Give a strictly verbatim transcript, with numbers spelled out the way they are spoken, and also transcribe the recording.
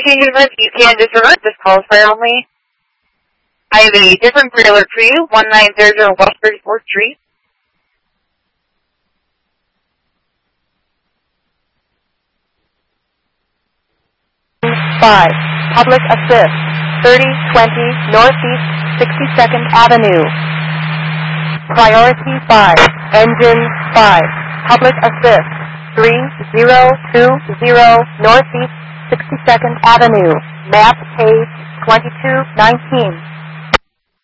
information given, you can disregard this call is for only. I have a different pre alert for you, one nine zero zero West thirty-fourth Street. five. Public Assist. thirty twenty Northeast sixty-second Avenue. Priority five. Engine five. Public Assist. three zero two zero Northeast sixty-second Avenue. Map page twenty-two nineteen.